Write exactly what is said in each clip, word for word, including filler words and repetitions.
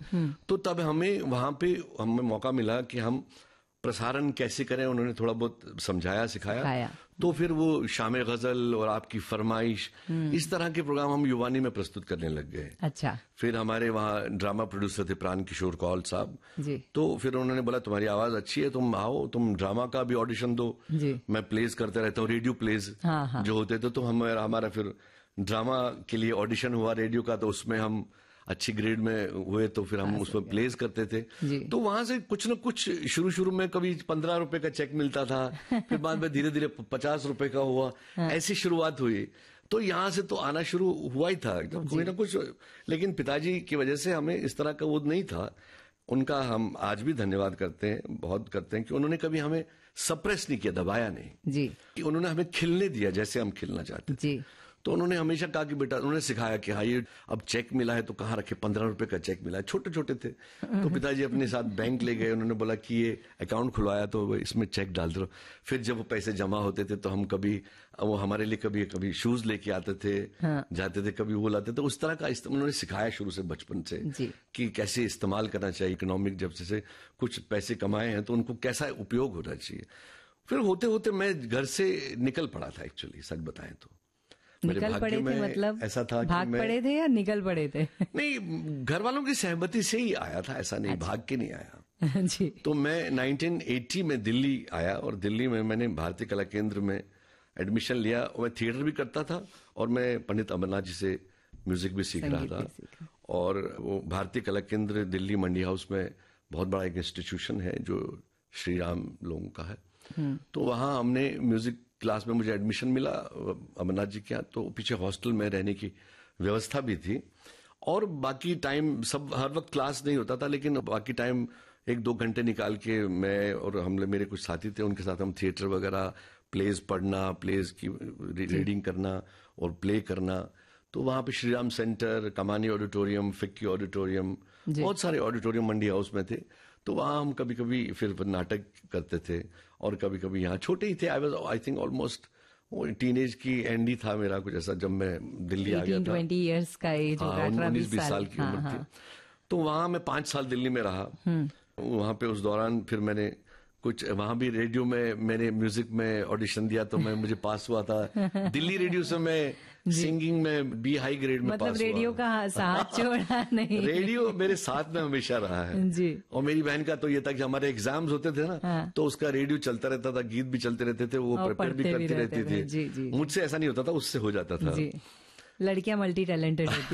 तो तब हमें वहां पे हमें मौका मिला कि हम प्रसारण कैसे करें, उन्होंने थोड़ा बहुत समझाया सिखाया, सिखाया। तो फिर वो शाम गजल और आपकी फरमाइश, इस तरह के प्रोग्राम हम युवानी में प्रस्तुत करने लग गए। अच्छा। फिर हमारे वहाँ ड्रामा प्रोड्यूसर थे प्राण किशोर कौल साहब जी। तो फिर उन्होंने बोला तुम्हारी आवाज अच्छी है, तुम आओ, तुम ड्रामा का भी ऑडिशन दो जी। मैं प्लेज करते रहता हूँ, रेडियो प्लेज हाँ, हाँ। जो होते थे, तो हम हमारा फिर ड्रामा के लिए ऑडिशन हुआ रेडियो का, तो उसमें हम अच्छी ग्रेड में हुए, तो फिर हम उसमें प्लेस करते थे। तो वहां से कुछ न कुछ शुरू शुरू में कभी पंद्रह रुपए का चेक मिलता था, फिर बाद में धीरे धीरे पचास रुपए का हुआ, ऐसी शुरुआत हुई। तो यहाँ से तो आना शुरू हुआ ही था कोई ना कुछ, लेकिन पिताजी की वजह से हमें इस तरह का वो नहीं था। उनका हम आज भी धन्यवाद करते हैं, बहुत करते हैं कि उन्होंने कभी हमें सप्रेस नहीं किया, दबाया नहीं जी। कि उन्होंने हमें खिलने दिया जैसे हम खिलना चाहते जी। तो उन्होंने हमेशा कहा कि बेटा, उन्होंने सिखाया कि हाँ ये अब चेक मिला है तो कहाँ रखे, पंद्रह रुपए का चेक मिला है, छोटे छोटे थे। तो पिताजी अपने साथ बैंक ले गए, उन्होंने बोला कि ये अकाउंट खुलवाया तो इसमें चेक डाल दो। फिर जब वो पैसे जमा होते थे तो हम कभी वो हमारे लिए कभी कभी शूज लेके आते थे हाँ। जाते थे, कभी वो लाते थे। उस तरह का उन्होंने सिखाया शुरू से बचपन से कि कैसे इस्तेमाल करना चाहिए इकोनॉमिक, जब से कुछ पैसे कमाए हैं तो उनको कैसा उपयोग होना चाहिए। फिर होते होते मैं घर से निकल पड़ा था, एक्चुअली सच बताएं तो निकल पड़े थे, मतलब ऐसा था भाग कि पड़े थे या निकल पड़े थे? नहीं, घर वालों की सहमति से ही आया था, ऐसा नहीं अच्छा। भाग के नहीं आया जी। तो मैं नाइनटीन एटी में दिल्ली आया और दिल्ली में मैंने भारतीय कला केंद्र में एडमिशन लिया। मैं थिएटर भी करता था और मैं पंडित अमरनाथ जी से म्यूजिक भी सीख रहा था। और वो भारतीय कला केंद्र दिल्ली मंडी हाउस में बहुत बड़ा एक इंस्टीट्यूशन है जो श्री राम लोगों का है। तो वहां हमने म्यूजिक क्लास में मुझे एडमिशन मिला अमरनाथ जी के यहाँ। तो पीछे हॉस्टल में रहने की व्यवस्था भी थी और बाकी टाइम सब हर वक्त क्लास नहीं होता था, लेकिन बाकी टाइम एक दो घंटे निकाल के मैं और हम मेरे कुछ साथी थे, उनके साथ हम थिएटर वगैरह, प्लेज पढ़ना, प्लेज की रीडिंग करना और प्ले करना। तो वहां पे श्रीराम सेंटर, कमानी ऑडिटोरियम, फिक्की ऑडिटोरियम, बहुत सारे ऑडिटोरियम मंडी हाउस में थे। तो वहां हम कभी कभी फिर नाटक करते थे और कभी कभी यहाँ छोटे ही थे। I was I think almost teenage की एंड ही था मेरा कुछ ऐसा जब मैं दिल्ली आ गया था। ट्वेंटी इयर्स का एज होगा, उन्नीस बीस साल की उम्र थी। तो वहां मैं पांच साल दिल्ली में रहा। वहां पे उस दौरान फिर मैंने कुछ वहां भी रेडियो में मैंने म्यूजिक में ऑडिशन दिया तो मैं मुझे पास हुआ था। दिल्ली रेडियो से मैं सिंगिंग में बी हाई ग्रेड में मतलब पास रेडियो हुआ। का साथ छोड़ा नहीं। रेडियो मेरे साथ में हमेशा रहा है जी। और मेरी बहन का तो ये था कि हमारे एग्जाम्स होते थे ना हाँ। तो उसका रेडियो चलता रहता था, गीत भी चलते रहते थे, वो प्रिपेयर भी करती रहती थी। मुझसे ऐसा नहीं होता था, उससे हो जाता था। लड़कियां मल्टी टैलेंटेड होती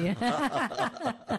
हैं।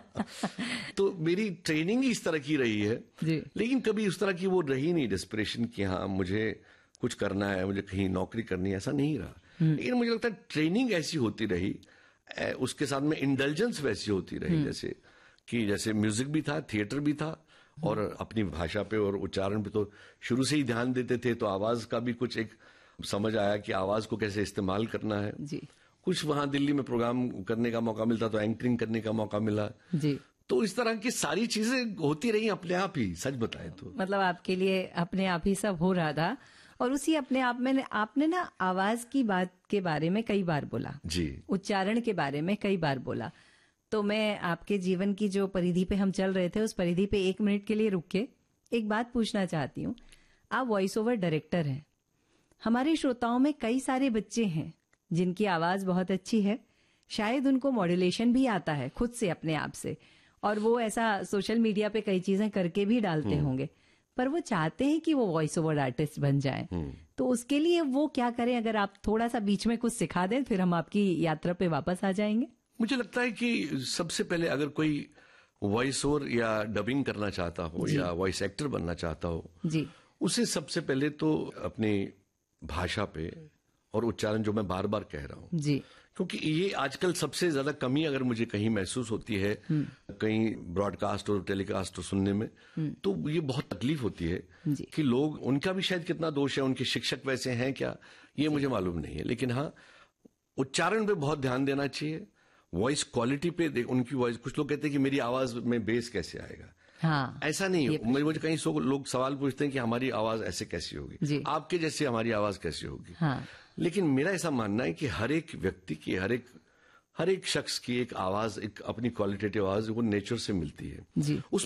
तो मेरी ट्रेनिंग ही इस तरह की रही है जी। लेकिन कभी उस तरह की वो रही नहीं डेस्परेशन कि हाँ मुझे कुछ करना है, मुझे कहीं नौकरी करनी है, ऐसा नहीं रहा। लेकिन मुझे लगता है ट्रेनिंग ऐसी होती रही, उसके साथ में इंटेलिजेंस वैसी होती रही, जैसे कि जैसे म्यूजिक भी था, थिएटर भी था और अपनी भाषा पे और उच्चारण पे तो शुरू से ही ध्यान देते थे। तो आवाज का भी कुछ एक समझ आया कि आवाज को कैसे इस्तेमाल करना है जी। कुछ वहां दिल्ली में प्रोग्राम करने का मौका मिलता तो एंकरिंग करने का मौका मिला जी। तो इस तरह की सारी चीजें होती रही अपने आप ही, सच बताएं तो। मतलब आपके लिए अपने आप ही सब हो रहा था। और उसी अपने आप में आपने ना आवाज की बात के बारे में कई बार बोला जी, उच्चारण के बारे में कई बार बोला। तो मैं आपके जीवन की जो परिधि पे हम चल रहे थे उस परिधि पे एक मिनट के लिए रुक के एक बात पूछना चाहती हूँ। आप वॉइस ओवर डायरेक्टर हैं। हमारे श्रोताओं में कई सारे बच्चे हैं जिनकी आवाज बहुत अच्छी है, शायद उनको मॉड्यूलेशन भी आता है खुद से अपने आप से, और वो ऐसा सोशल मीडिया पे कई चीजें करके भी डालते होंगे, पर वो चाहते हैं कि वो वॉइस ओवर आर्टिस्ट बन जाएं। तो उसके लिए वो क्या करें? अगर आप थोड़ा सा बीच में कुछ सिखा दें फिर हम आपकी यात्रा पे वापस आ जाएंगे। मुझे लगता है कि सबसे पहले अगर कोई वॉइस ओवर या डबिंग करना चाहता हो या वॉइस एक्टर बनना चाहता हो जी, उसे सबसे पहले तो अपनी भाषा पे और उच्चारण, जो मैं बार बार कह रहा हूं जी, क्योंकि ये आजकल सबसे ज्यादा कमी अगर मुझे कहीं महसूस होती है कहीं ब्रॉडकास्ट और टेलीकास्ट सुनने में, तो ये बहुत तकलीफ होती है कि लोग, उनका भी शायद कितना दोष है, उनके शिक्षक वैसे हैं क्या, ये मुझे मालूम नहीं है। लेकिन हाँ, उच्चारण पे बहुत ध्यान देना चाहिए, वॉइस क्वालिटी पे देख, उनकी वॉइस, कुछ लोग कहते हैं कि मेरी आवाज में बेस कैसे आएगा। हाँ, ऐसा नहीं है। मुझे कहीं सो लोग सवाल पूछते हैं कि हमारी आवाज ऐसे कैसी होगी, आपके जैसे हमारी आवाज कैसी होगी। हाँ। लेकिन मेरा ऐसा मानना है कि हर एक व्यक्ति की, हर एक हर एक शख्स की एक आवाज, एक अपनी क्वालिटेटिव आवाज वो नेचर से मिलती है जी।